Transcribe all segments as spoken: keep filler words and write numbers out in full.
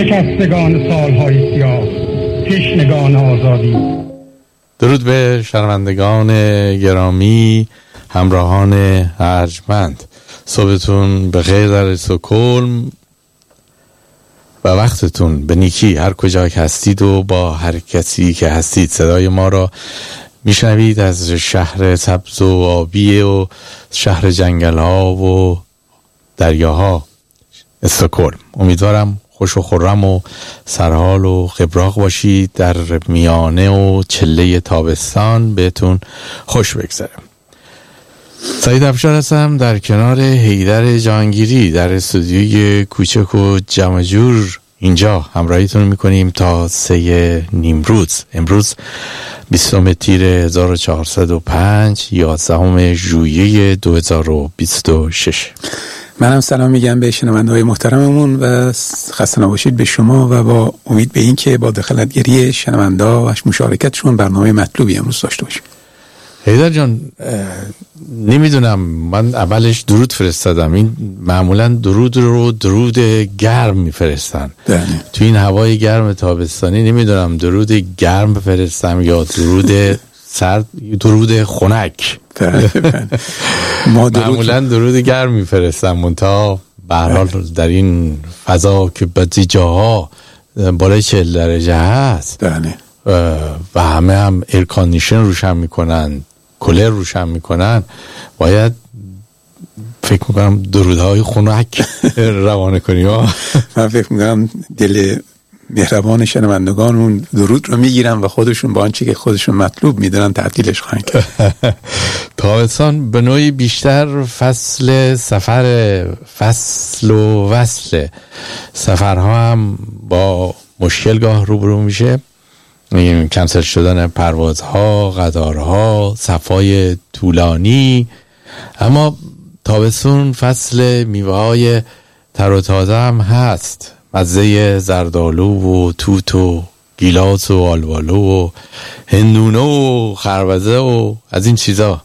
شکستگان سالهای سیاه، تشنگان آزادی. درود به شنوندگان گرامی، همراهان ارجمند. صبحتون به خیر در استکهلم و وقتتون به نیکی هر کجا که هستید و با هر کسی که هستید. صدای ما را میشنوید از شهر سبز و آبی و شهر جنگل ها و دریاها استکهلم. امیدوارم خوش و خرم و سرحال و خبراق باشید. در میانه و چله تابستان بهتون خوش بگذره. سعید افشار هستم در کنار حیدر جهانگیری در استودیوی کوچک و جمع جور اینجا همراهیتون میکنیم تا سه نیمروز. امروز بیستم تیر هزار و چهارصد و پنج، یازدهم ژوئیه دو هزار و بیست و شش. منم سلام میگم به شنونده‌های محترممون و خسته نباشید به شما و با امید به این که با دخالتگری شنونده‌ها و مشارکتشون برنامه مطلوبی امروز داشته باشیم. حیدر جان، نمیدونم، من اولش درود فرستادم. این معمولا درود رو درود گرم میفرستن تو این هوای گرم تابستانی. نمیدونم درود گرم بفرستم یا درود سرد، درود خنک. ما معمولا درود گرم میفرستم، منتها به هر حال در این فضا که بعضی جاها بالای چهل درجه هست و همه هم ایرکاندیشن روشن میکنن، کولر روشن میکنن، باید فکر میکنم درودهای خنک روانه کنیم. من فکر میکنم دل مهربان شنوندگانمون درود رو میگیرن و خودشون با آنچه که خودشون مطلوب میدونن تعطیلش خواهند کرد. تابستان به نوعی بیشتر فصل سفر، فصل و وصل. سفرها هم با مشکلگاه روبرو میشه، کنسل شدن پروازها، قطارها، صفای طولانی. اما تابستون فصل میوه‌های تر و تازه هم هست. مزه زردآلو و توت و گیلاس و آلبالو و هندونه و خربزه و از این چیزا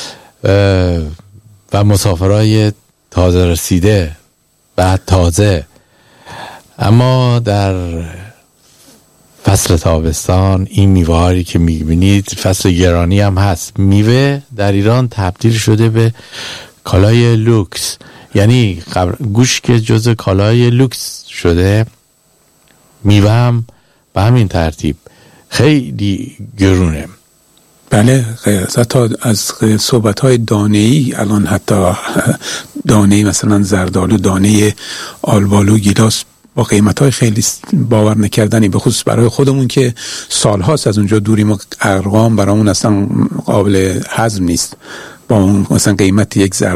و مسافرهای تازه رسیده و تازه. اما در فصل تابستان این میوه‌هایی که میبینید، فصل گرانی هم هست. میوه در ایران تبدیل شده به کالای لوکس، یعنی گوشت که جزء کالای لوکس شده، میوه هم به همین ترتیب خیلی گرونه. بله، حتی از صحبت‌های دانه‌ای الان حتی دانه مثلا زردآلو، دانه آلبالو، گیلاس با قیمت‌های خیلی باور نکردنی، به خصوص برای خودمون که سال‌هاست از اونجا دوریم و ارقام برامون اصلا قابل هضم نیست. با اون مثلا قیمت یک زرد